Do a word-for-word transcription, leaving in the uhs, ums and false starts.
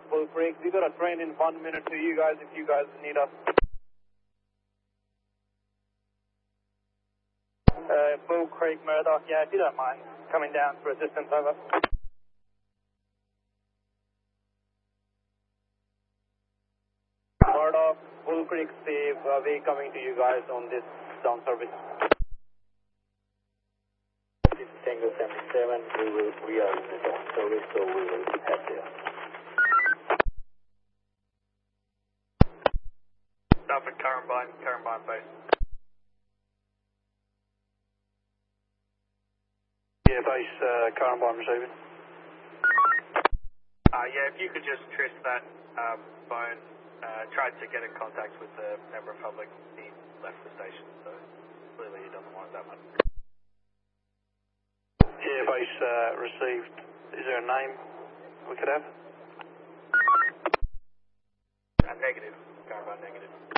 Bull Creek. We got a train in one minute to you guys if you guys need us. Uh, Bull Creek, Murdoch, yeah, if you don't mind coming down for assistance, over. Murdoch, Bull Creek, Steve, uh, we coming to you guys on this down service. Tango seventy-seven, we, will, we are in the down service, so we will head there. Stop at Carambine, Carambine base. Yeah, base, uh, Carambine receiving. Uh, yeah, if you could just trace that uh, phone, uh, tried to get in contact with the member of public, he left the station, so clearly he doesn't want that much. Yeah, base, uh, received. Is there a name we could have? Uh, negative, Carambine negative.